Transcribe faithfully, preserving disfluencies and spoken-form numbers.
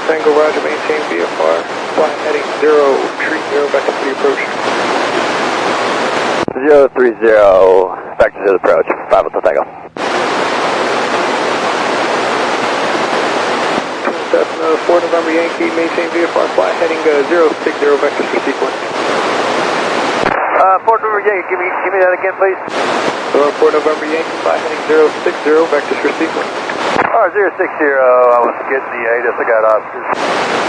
Tango Roger, maintain V F R. Fly heading zero, tree zero, back to three approach. zero three zero, vector zero approach, five Hotel Tango. Cessna four November Yankee, maintain V F R, fly heading uh, zero six zero, vectors for sequence. Uh, four November Yankee, give me, give me that again, please. So four November Yankee, fly heading zero six zero, vectors for sequence. Oh, zero six zero, I was getting the A T I S, I got officers.